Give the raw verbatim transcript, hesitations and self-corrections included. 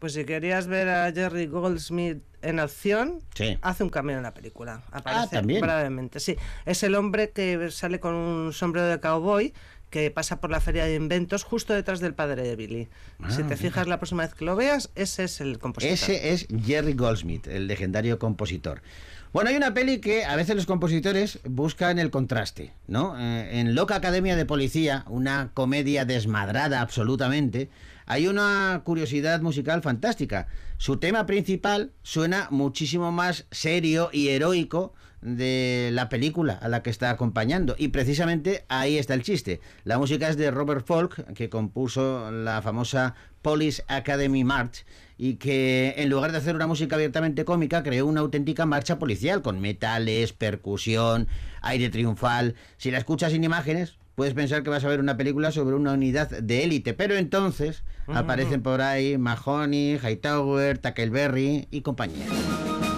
Pues si querías ver a Jerry Goldsmith en acción, sí. hace un cameo en la película. Aparece ah, ¿también? brevemente. Sí, es el hombre que sale con un sombrero de cowboy que pasa por la feria de inventos justo detrás del padre de Billy. Ah, si te fijas la próxima vez que lo veas, ese es el compositor. Ese es Jerry Goldsmith, el legendario compositor. Bueno, hay una peli que a veces los compositores buscan el contraste, ¿no? Eh, en Loca Academia de Policía, una comedia desmadrada absolutamente, hay una curiosidad musical fantástica. Su tema principal suena muchísimo más serio y heroico de la película a la que está acompañando, y precisamente ahí está el chiste. La música es de Robert Folk, que compuso la famosa Police Academy March, y que en lugar de hacer una música abiertamente cómica creó una auténtica marcha policial con metales, percusión, aire triunfal. Si la escuchas sin imágenes puedes pensar que vas a ver una película sobre una unidad de élite, pero entonces uh-huh. aparecen por ahí Mahoney, Hightower, Tackleberry y compañía.